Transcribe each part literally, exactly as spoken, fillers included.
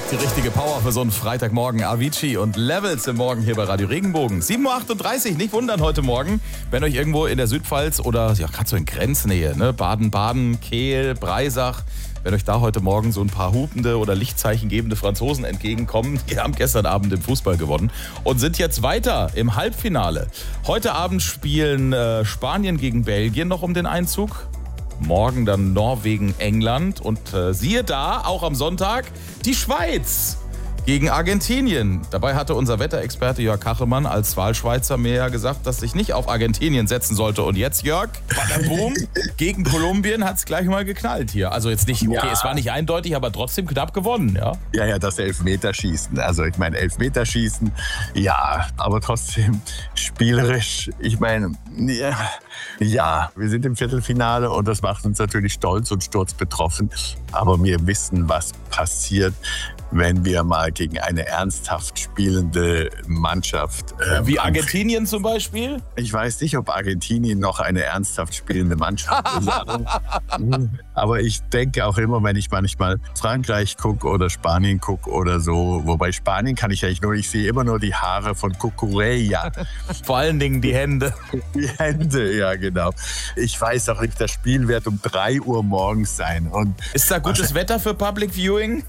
Die richtige Power für so einen Freitagmorgen. Avicii und Levels im Morgen hier bei Radio Regenbogen. sieben Uhr achtunddreißig, nicht wundern heute Morgen, wenn euch irgendwo in der Südpfalz oder ja, gerade so in Grenznähe, ne, Baden-Baden, Kehl, Breisach, wenn euch da heute Morgen so ein paar hupende oder lichtzeichengebende Franzosen entgegenkommen, die haben gestern Abend im Fußball gewonnen und sind jetzt weiter im Halbfinale. Heute Abend spielen äh, Spanien gegen Belgien noch um den Einzug. Morgen dann Norwegen, England und äh, siehe da, auch am Sonntag, die Schweiz gegen Argentinien. Dabei hatte unser Wetterexperte Jörg Kachelmann als Wahlschweizer mir ja gesagt, dass ich nicht auf Argentinien setzen sollte. Und jetzt, Jörg, Boom, gegen Kolumbien hat es gleich mal geknallt hier. Also jetzt nicht, okay, ja. Es war nicht eindeutig, aber trotzdem knapp gewonnen, ja? Ja, ja, das Elfmeterschießen. Also ich meine, Elfmeterschießen, ja, aber trotzdem spielerisch. Ich meine, ja, ja, wir sind im Viertelfinale und das macht uns natürlich stolz und sturzbetroffen. Aber wir wissen, was passiert, wenn wir mal gegen eine ernsthaft spielende Mannschaft... Ähm, Wie Argentinien zum Beispiel? Ich weiß nicht, ob Argentinien noch eine ernsthaft spielende Mannschaft ist. Aber ich denke auch immer, wenn ich manchmal Frankreich gucke oder Spanien gucke oder so, wobei Spanien kann ich eigentlich nur, ich sehe immer nur die Haare von Cucurella. Vor allen Dingen die Hände. Die Hände, ja genau. Ich weiß auch nicht, das Spiel wird um drei Uhr morgens sein. Und ist da gutes Wetter für Public Viewing?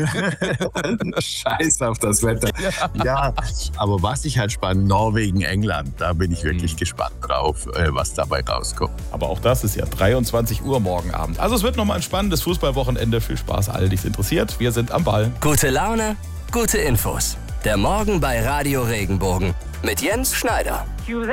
Scheiß auf das Wetter. Ja. ja, aber was ich halt spannend, Norwegen, England, da bin ich wirklich mhm. gespannt drauf, was dabei rauskommt. Aber auch das ist ja dreiundzwanzig Uhr morgen Abend. Also es wird nochmal ein spannendes Fußballwochenende. Viel Spaß allen, die es interessiert. Wir sind am Ball. Gute Laune, gute Infos. Der Morgen bei Radio Regenbogen mit Jens Schneider.